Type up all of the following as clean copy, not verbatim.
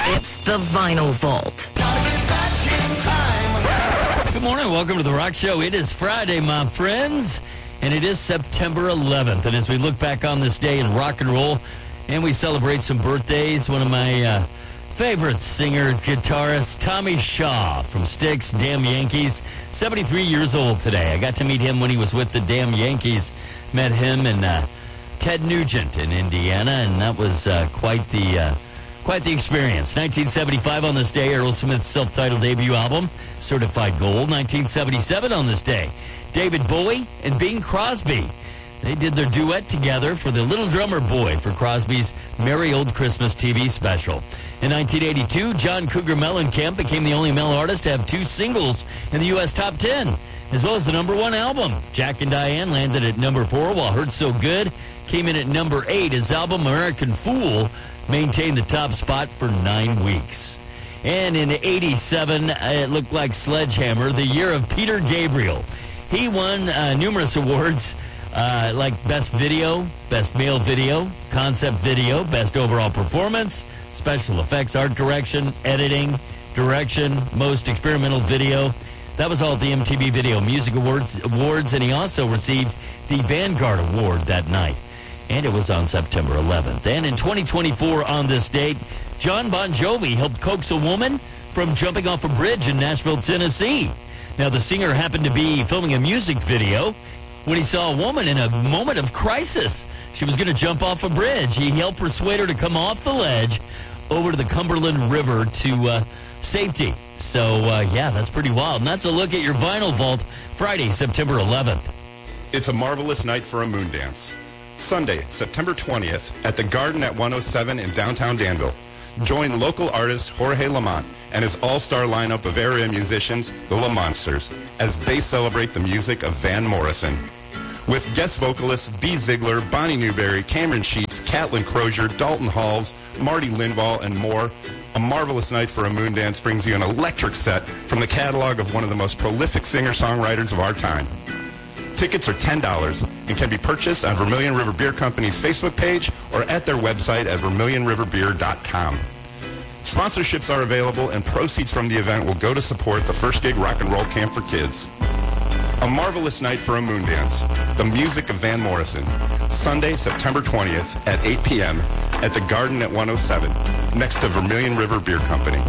It's the Vinyl Vault. Good morning. Welcome to the Rock Show. It is Friday, my friends, and it is September 11th. And as we look back on this day in rock and roll, and we celebrate some birthdays, one of my favorite singers, guitarist, Tommy Shaw from Styx, Damn Yankees, 73 years old today. I got to meet him when he was with the Damn Yankees. Met him and Ted Nugent in Indiana, and that was quite the experience. 1975 on this day, Aerosmith's self-titled debut album, Certified Gold. 1977 on this day, David Bowie and Bing Crosby. They did their duet together for the Little Drummer Boy for Crosby's Merry Old Christmas TV special. In 1982, John Cougar Mellencamp became the only male artist to have 2 singles in the U.S. Top 10, as well as the #1 album. Jack and Diane landed at number 4, while Hurt So Good came in at number 8. His album, American Fool, maintained the top spot for 9 weeks. And in 87, it looked like Sledgehammer, the year of Peter Gabriel. He won numerous awards, like Best Video, Best Male Video, Concept Video, Best Overall Performance, Special Effects, Art Direction, Editing, Direction, Most Experimental Video. That was all at the MTV Video Music Awards, and he also received the Vanguard Award that night. And it was on September 11th. And in 2024 on this date, John Bon Jovi helped coax a woman from jumping off a bridge in Nashville, Tennessee. Now, the singer happened to be filming a music video when he saw a woman in a moment of crisis. She was going to jump off a bridge. He helped persuade her to come off the ledge over to the Cumberland River to safety. So, yeah, that's pretty wild. And that's a look at your Vinyl Vault, Friday, September 11th. It's a marvelous night for a moon dance. Sunday, September 20th, at the Garden at 107 in downtown Danville. Join local artist Jorge Lamont and his all-star lineup of area musicians, the Lamontsters, as they celebrate the music of Van Morrison. With guest vocalists B. Ziegler, Bonnie Newberry, Cameron Sheets, Catlin Crozier, Dalton Halls, Marty Lindvall, and more, a marvelous night for a moon dance brings you an electric set from the catalog of one of the most prolific singer-songwriters of our time. Tickets are $10 and can be purchased on Vermilion River Beer Company's Facebook page or at their website at vermilionriverbeer.com. Sponsorships are available, and proceeds from the event will go to support the First Gig Rock and Roll Camp for Kids. A marvelous night for a moon dance. The music of Van Morrison. Sunday, September 20th at 8 p.m. at the Garden at 107, next to Vermilion River Beer Company.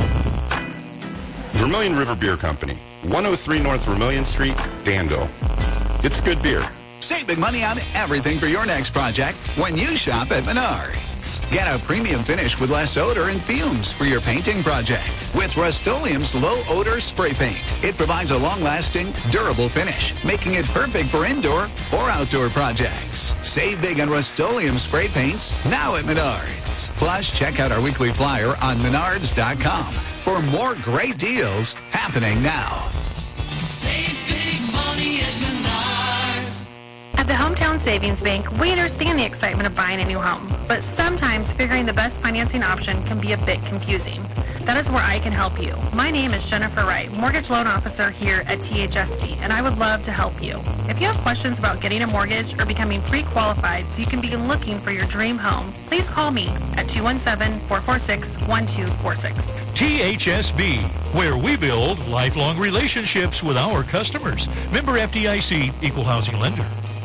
Vermilion River Beer Company, 103 North Vermilion Street, Danville. It's good beer. Save big money on everything for your next project when you shop at Menards. Get a premium finish with less odor and fumes for your painting project with Rust-Oleum's low-odor spray paint. It provides a long-lasting, durable finish, making it perfect for indoor or outdoor projects. Save big on Rust-Oleum spray paints now at Menards. Plus, check out our weekly flyer on Menards.com for more great deals happening now. Save big money at Menards. At the Hometown Savings Bank, we understand the excitement of buying a new home, but sometimes figuring the best financing option can be a bit confusing. That is where I can help you. My name is Jennifer Wright, Mortgage Loan Officer here at THSB, and I would love to help you. If you have questions about getting a mortgage or becoming pre-qualified so you can begin looking for your dream home, please call me at 217-446-1246. THSB, where we build lifelong relationships with our customers. Member FDIC, Equal Housing Lender.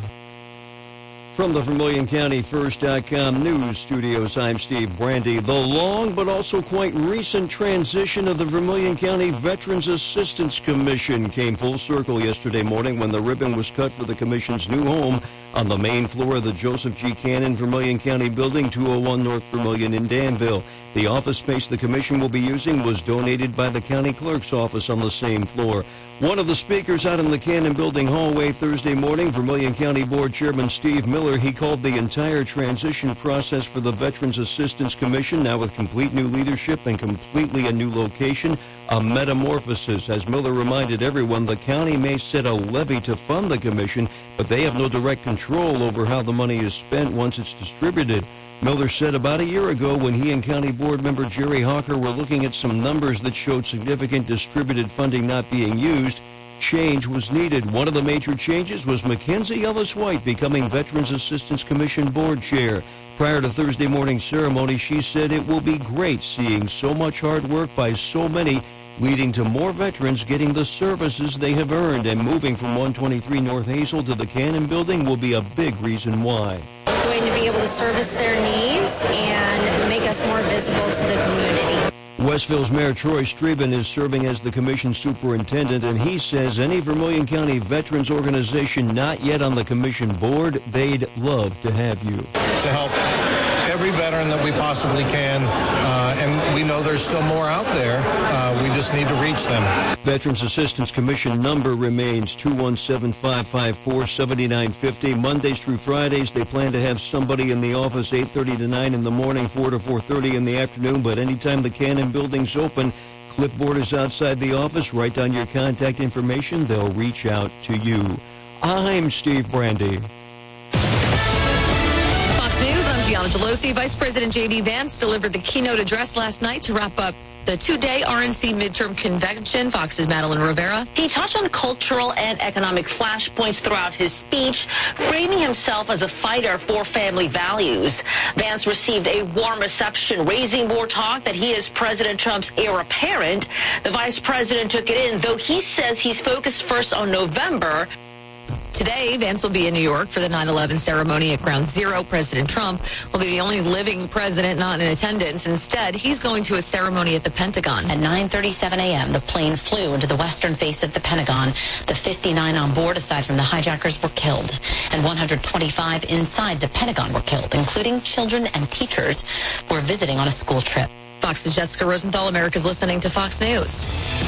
From the Vermilion County First.com news studios, I'm Steve Brandy. The long but also quite recent transition of the Vermilion County Veterans Assistance Commission came full circle yesterday morning when the ribbon was cut for the commission's new home on the main floor of the Joseph G. Cannon Vermilion County Building, 201 North Vermilion in Danville. The office space the commission will be using was donated by the county clerk's office on the same floor. One of the speakers out in the Cannon Building hallway Thursday morning, Vermilion County Board Chairman Steve Miller, he called the entire transition process for the Veterans Assistance Commission, now with complete new leadership and completely a new location, a metamorphosis. As Miller reminded everyone, the county may set a levy to fund the commission, but they have no direct control over how the money is spent once it's distributed. Miller said about a year ago when he and County Board member Jerry Hawker were looking at some numbers that showed significant distributed funding not being used, change was needed. One of the major changes was Mackenzie Ellis White becoming Veterans Assistance Commission Board Chair. Prior to Thursday morning's ceremony, she said it will be great seeing so much hard work by so many, leading to more veterans getting the services they have earned, and moving from 123 North Hazel to the Cannon Building will be a big reason why. Going to be able to service their needs and make us more visible to the community. Westville's Mayor Troy Streben is serving as the commission superintendent, and he says any Vermilion County veterans organization not yet on the commission board, they'd love to have you. To help every veteran that we possibly can, and we know there's still more out there. We just need to reach them. Veterans Assistance Commission number remains 217-554-7950. Mondays through Fridays, they plan to have somebody in the office 8:30 to 9 in the morning, 4 to 4:30 in the afternoon, but anytime the Cannon Building's open, clipboard is outside the office. Write down your contact information. They'll reach out to you. I'm Steve Brandy. News, I'm Gianna Delosi. Vice President J.D. Vance delivered the keynote address last night to wrap up the two-day RNC midterm convention. Fox's Madeline Rivera. He touched on cultural and economic flashpoints throughout his speech, framing himself as a fighter for family values. Vance received a warm reception, raising more talk that he is President Trump's heir apparent. The vice president took it in, though he says he's focused first on November. Today, Vance will be in New York for the 9/11 ceremony at Ground Zero. President Trump will be the only living president not in attendance. Instead, he's going to a ceremony at the Pentagon. At 9:37 a.m., the plane flew into the western face of the Pentagon. The 59 on board, aside from the hijackers, were killed, and 125 inside the Pentagon were killed, including children and teachers who were visiting on a school trip. Fox's Jessica Rosenthal. America's listening to Fox News.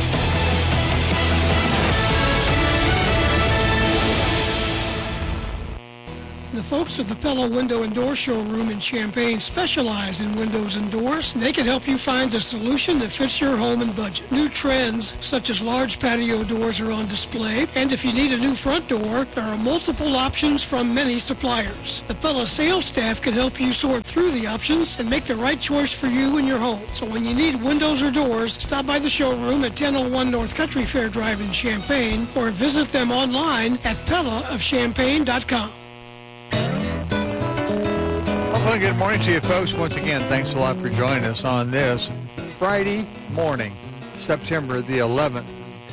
The folks at the Pella Window and Door Showroom in Champaign specialize in windows and doors. They can help you find a solution that fits your home and budget. New trends, such as large patio doors, are on display. And if you need a new front door, there are multiple options from many suppliers. The Pella sales staff can help you sort through the options and make the right choice for you and your home. So when you need windows or doors, stop by the showroom at 1001 North Country Fair Drive in Champaign, or visit them online at PellaofChampaign.com. Well, good morning to you folks. Once again, thanks a lot for joining us on this Friday morning, September the 11th,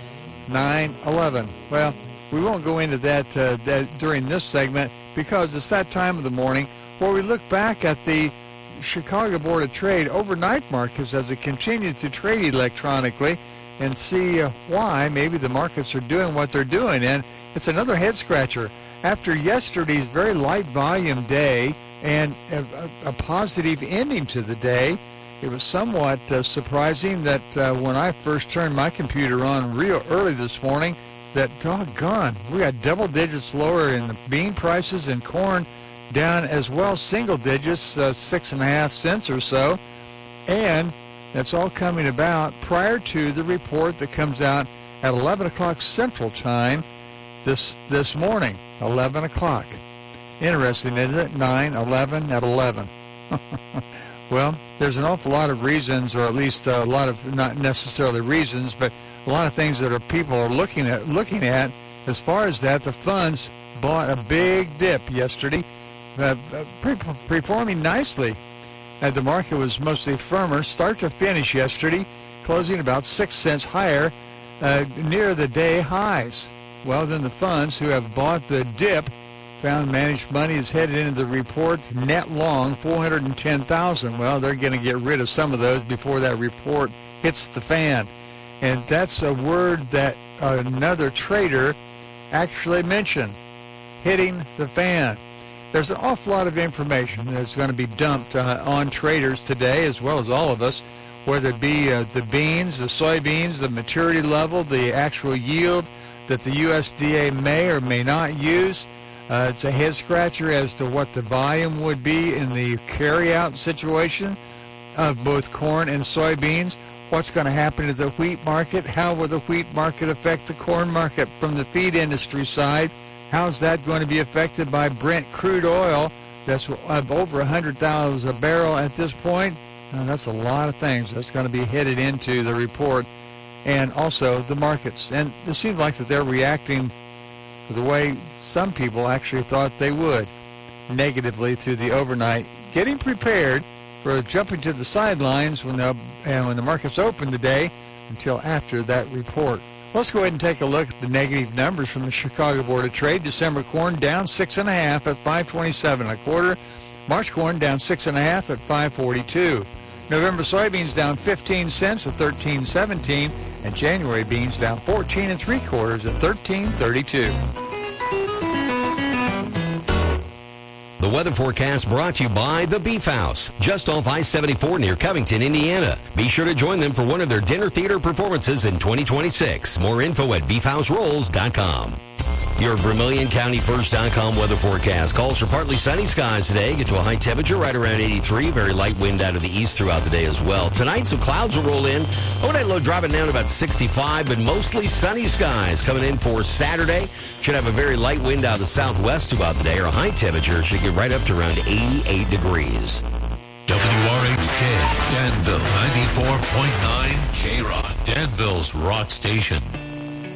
9/11. Well, we won't go into that during this segment because it's that time of the morning where we look back at the Chicago Board of Trade overnight markets as it continues to trade electronically and see why maybe the markets are doing what they're doing. And it's another head scratcher. After yesterday's very light volume day and a positive ending to the day, it was somewhat surprising that when I first turned my computer on real early this morning, that doggone, we got double digits lower in the bean prices, and corn down as well, single digits, 6.5 cents or so. And that's all coming about prior to the report that comes out at 11 o'clock Central Time this morning, 11 o'clock. Interesting, isn't it? 9/11 at 11. Well, there's an awful lot of reasons, or at least a lot of, not necessarily reasons, but a lot of things that people are looking at. As far as that, the funds bought a big dip yesterday, performing nicely. The market was mostly firmer, start to finish yesterday, closing about 6 cents higher near the day highs. Well, then the funds who have bought the dip found managed money is headed into the report net long 410,000. Well, they're going to get rid of some of those before that report hits the fan. And that's a word that another trader actually mentioned, hitting the fan. There's an awful lot of information that's going to be dumped on traders today, as well as all of us, whether it be the beans, the soybeans, the maturity level, the actual yield that the USDA may or may not use. It's a head scratcher as to what the volume would be in the carry-out situation of both corn and soybeans. What's going to happen to the wheat market? How will the wheat market affect the corn market from the feed industry side? How's that going to be affected by Brent crude oil that's over 100,000 a barrel at this point? That's a lot of things that's going to be headed into the report, and also the markets. And it seems like that they're reacting the way some people actually thought they would. negatively through the overnight, getting prepared for jumping to the sidelines when the markets open today until after that report. Let's go ahead and take a look at the negative numbers from the Chicago Board of Trade. December corn down 6.5 at $5.2725. March corn down 6.5 at $5.42. November soybeans down 15 cents at $13.17, and January beans down 14 3/4 at $13.32. The weather forecast brought to you by The Beef House, just off I-74 near Covington, Indiana. Be sure to join them for one of their dinner theater performances in 2026. More info at beefhouserolls.com. Your VermilionCountyFirst.com weather forecast calls for partly sunny skies today. Get to a high temperature right around 83. Very light wind out of the east throughout the day as well. Tonight, some clouds will roll in. Overnight low dropping down to about 65, but mostly sunny skies coming in for Saturday. Should have a very light wind out of the southwest throughout the day. Our high temperature should get right up to around 88 degrees. WRHK, Danville, 94.9 K-Rock, Danville's rock station.